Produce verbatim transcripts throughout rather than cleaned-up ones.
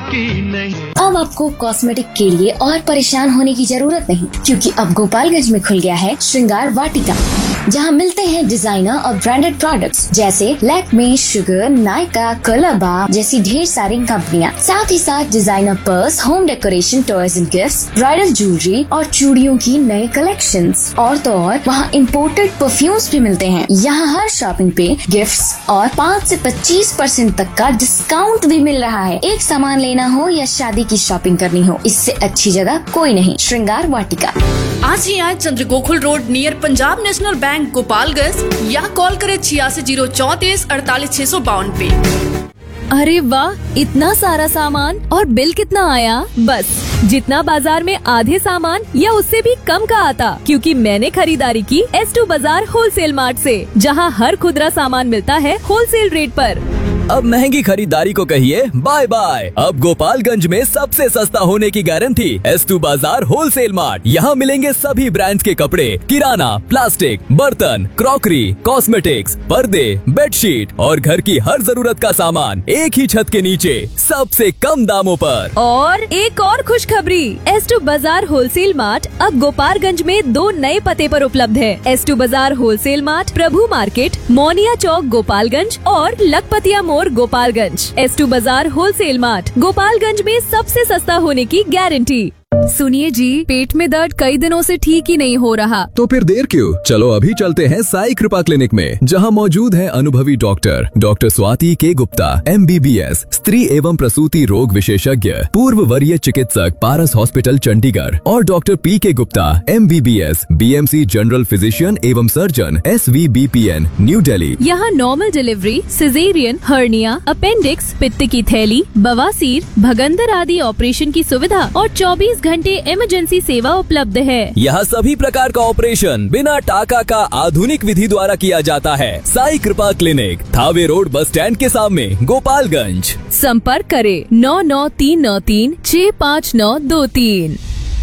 की नहीं। अब आपको कॉस्मेटिक के लिए और परेशान होने की जरूरत नहीं, क्योंकि अब गोपालगंज में खुल गया है श्रृंगार वाटिका, जहां मिलते हैं डिजाइनर और ब्रांडेड प्रोडक्ट्स जैसे लैक्मे, शुगर, नायका, कोलाबा जैसी ढेर सारी कंपनियां। साथ ही साथ designer purse, home decoration, toys and gifts, bridal jewellery और चूड़ियों की नए कलेक्शंस। और तो और वहां इम्पोर्टेड परफ्यूम्स भी मिलते हैं। यहाँ हर शॉपिंग पे गिफ्ट्स और पाँच से पच्चीस परसेंट तक का डिस्काउंट भी मिल रहा है। एक सामान लेना हो या शादी की शॉपिंग करनी हो, इससे अच्छी जगह कोई नहीं। श्रृंगार वाटिका। आज ही आए चंद्र Gokul road near Punjab national bank Gopalganj, या कॉल करे छियासी जीरो चौतीस अड़तालीस छह सौ बावन पे। अरे वाह, इतना सारा सामान और बिल कितना आया? बस जितना बाजार में आधे सामान या उससे भी कम का आता, क्योंकि मैंने खरीदारी की एस टू बाजार होलसेल मार्ट से, जहां हर खुदरा सामान मिलता है होलसेल रेट पर। अब महंगी खरीदारी को कहिए बाय बाय। अब गोपालगंज में सबसे सस्ता होने की गारंटी एस टू बाजार होलसेल मार्ट। यहाँ मिलेंगे सभी ब्रांड्स के कपड़े, किराना, प्लास्टिक, बर्तन, क्रॉकरी, कॉस्मेटिक्स, पर्दे, बेडशीट और घर की हर जरूरत का सामान एक ही छत के नीचे सबसे कम दामों पर। और एक और खुशखबरी, एस टू बाजार होलसेल मार्ट अब गोपालगंज में दो नए पते पर उपलब्ध है। एस टू बाजार होलसेल मार्ट प्रभु मार्केट, मोनिया चौक गोपालगंज और लखपतिया मोड़ गोपालगंज। एस टू बाजार होलसेल मार्ट गोपालगंज में सबसे सस्ता होने की गारंटी। सुनिए जी, पेट में दर्द कई दिनों से ठीक ही नहीं हो रहा। तो फिर देर क्यों, चलो अभी चलते हैं साई कृपा क्लिनिक में, जहां मौजूद है अनुभवी डॉक्टर डॉक्टर स्वाति के Gupta, M B B S, स्त्री एवं प्रसूति रोग विशेषज्ञ, पूर्व वरीय चिकित्सक, पारस हॉस्पिटल चंडीगढ़, और डॉक्टर पी के Gupta, M B B S, B M C general physician एवं surgeon, S V B P N, new Delhi. यहाँ normal delivery, caesarean, hernia, appendix, पित्त की थैली, बवासीर, भगंदर आदि ऑपरेशन की सुविधा और चौबीस घंटे इमरजेंसी सेवा उपलब्ध है। यहाँ सभी प्रकार का ऑपरेशन बिना टाका का आधुनिक विधि द्वारा किया जाता है। साई कृपा clinic, Thawe road bus stand के सामने, गोपालगंज। संपर्क करें नौ नौ तीन नौ तीन छः पाँच नौ दो तीन।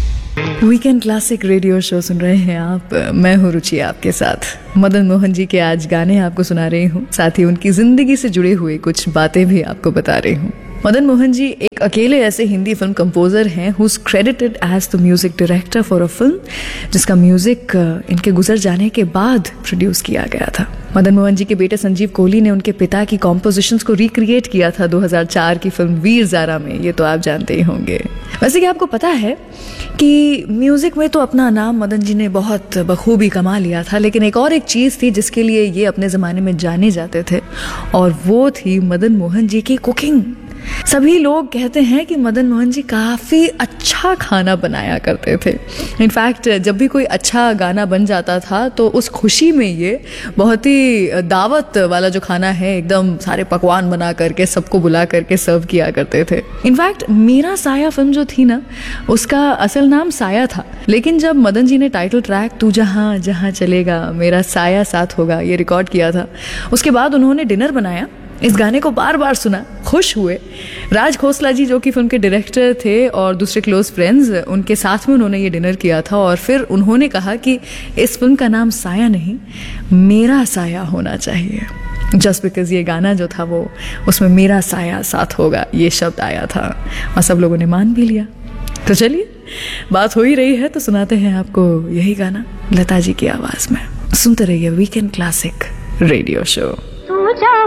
वीकेंड क्लासिक रेडियो शो सुन रहे हैं आप। मैं हूँ रुचि आपके साथ। मदन मोहन जी के आज गाने आपको सुना रही हूँ, साथ ही उनकी जिंदगी से जुड़े हुए कुछ बातें भी आपको बता रही हूँ। मदन मोहन जी एक अकेले ऐसे हिंदी फिल्म कंपोजर हैं who is credited as the music director for a film जिसका म्यूजिक इनके गुजर जाने के बाद प्रोड्यूस किया गया था। मदन मोहन जी के बेटे संजीव कोहली ने उनके पिता की कॉम्पोजिशंस को रिक्रिएट किया था दो हज़ार चार की फिल्म वीर ज़ारा में। ये तो आप जानते ही होंगे। वैसे कि आपको पता है कि म्यूजिक में तो अपना नाम मदन जी ने बहुत बखूबी कमा लिया था, लेकिन एक और एक चीज़ थी जिसके लिए ये अपने ज़माने में जाने जाते थे, और वो थी मदन मोहन जी की कुकिंग। सभी लोग कहते हैं कि मदन मोहन जी काफ़ी अच्छा खाना बनाया करते थे। इनफैक्ट जब भी कोई अच्छा गाना बन जाता था तो उस खुशी में ये बहुत ही दावत वाला जो खाना है, एकदम सारे पकवान बना करके सबको बुला करके सर्व किया करते थे। इनफैक्ट मेरा साया फिल्म जो थी ना, उसका असल नाम साया था, लेकिन जब मदन जी ने टाइटल ट्रैक तू जहाँ जहाँ चलेगा मेरा साया साथ होगा ये रिकॉर्ड किया था, उसके बाद उन्होंने डिनर बनाया, इस गाने को बार बार सुना, खुश हुए। राज खोसला जी जो कि फिल्म के डायरेक्टर थे और दूसरे क्लोज फ्रेंड्स, उनके साथ में उन्होंने ये डिनर किया था, और फिर उन्होंने कहा कि इस फिल्म का नाम साया नहीं, मेरा साया होना चाहिए, जस्ट बिकॉज ये गाना जो था वो उसमें मेरा साया साथ होगा ये शब्द आया था, और सब लोगों ने मान भी लिया। तो चलिए, बात हो ही रही है तो सुनाते हैं आपको यही गाना लता जी की आवाज़ में। सुनते रहिए वीकेंड क्लासिक रेडियो शो।